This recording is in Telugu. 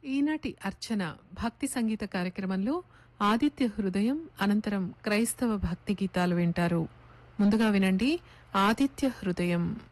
ఈనాటి అర్చన భక్తి సంగీత కార్యక్రమంలో ఆదిత్య హృదయం అనంతరం క్రైస్తవ భక్తి గీతాలు వింటారు. ముందుగా వినండి ఆదిత్య హృదయం.